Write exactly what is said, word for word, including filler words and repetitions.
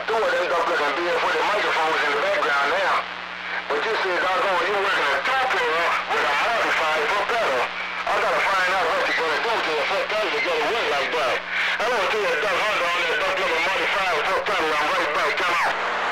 through it, end up looking big for the microphones in the background now. But you said, doggone, you working a two-player with a modified propeller. I gotta find out what you're gonna do to affect that to get it work like that. I want to see a Duck Hunter on that Duck Liver modified propeller. I'm right back. Come out.